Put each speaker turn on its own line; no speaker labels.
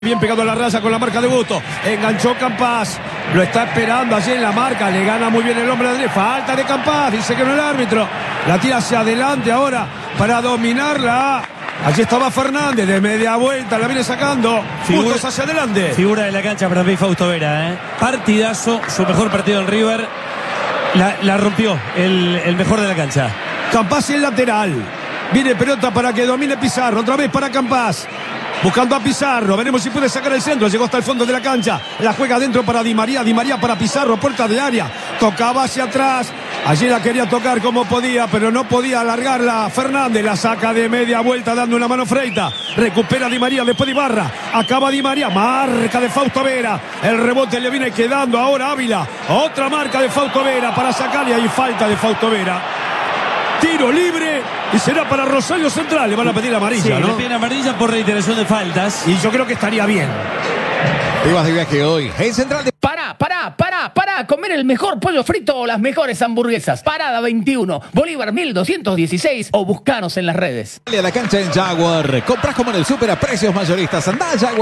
Bien pegado a la raya con la marca de Busto. Enganchó Campas. Lo está esperando allí en la marca. Le gana muy bien el hombre de Andrés. Falta de Campas. Dice que no el árbitro. La tira hacia adelante ahora para dominarla. Allí estaba Fernández de media vuelta. La viene sacando. Bustos hacia adelante.
Figura de la cancha para mí Fausto Vera. Partidazo. Su mejor partido en River. La rompió. El mejor de la cancha.
Campas y el lateral. Viene pelota para que domine Pizarro. Otra vez para Campas. Buscando a Pizarro, veremos si puede sacar el centro. Llegó hasta el fondo de la cancha. La juega adentro para Di María. Di María para Pizarro, puerta de área. Tocaba hacia atrás. Allí la quería tocar como podía, pero no podía alargarla. Fernández la saca de media vuelta dando una mano freita. Recupera Di María después de Ibarra. Acaba Di María. Marca de Fausto Vera. El rebote le viene quedando ahora Ávila. Otra marca de Fausto Vera para sacarle. Ahí falta de Fausto Vera. Tiro libre y será para Rosario Central. Le van a pedir amarilla,
sí,
¿no?
le piden amarilla por reiteración de faltas.
Y yo creo que estaría bien.
Te vas de viaje hoy en Central de...
Para comer el mejor pollo frito o las mejores hamburguesas. Parada 21, Bolívar 1216 o buscanos en las redes.
A la cancha en Jaguar. Compras como en el súper a precios mayoristas. Andá a Jaguar.